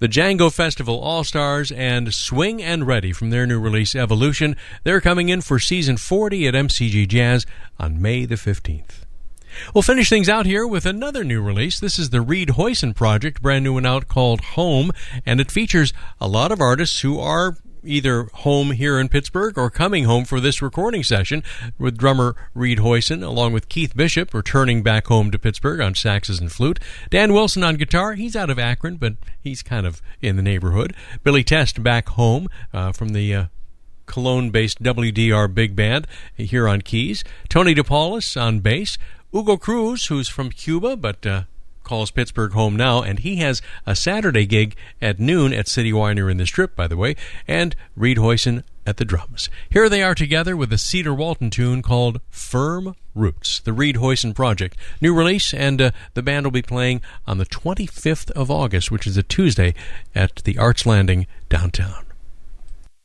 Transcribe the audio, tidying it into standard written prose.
The Django Festival All-Stars and Swing and Ready from their new release, Evolution. They're coming in for Season 40 at MCG Jazz on May the 15th. We'll finish things out here with another new release. This is the Reed Hoyson Project, brand new one out called Home, and it features a lot of artists who are either home here in Pittsburgh or coming home for this recording session, with drummer Reed Hoyson along with Keith Bishop returning back home to Pittsburgh on saxes and flute. Dan Wilson on guitar. He's out of Akron, but he's kind of in the neighborhood. Billy Test back home from the Cologne-based WDR Big Band here on keys. Tony DePaulis on bass. Hugo Cruz, who's from Cuba, but calls Pittsburgh home now, and he has a Saturday gig at noon at City Winery in the Strip, by the way, and Reed Hoyson at the drums. Here they are together with a Cedar Walton tune called Firm Roots, the Reed Hoyson Project. New release, and the band will be playing on the 25th of August, which is a Tuesday, at the Arts Landing downtown.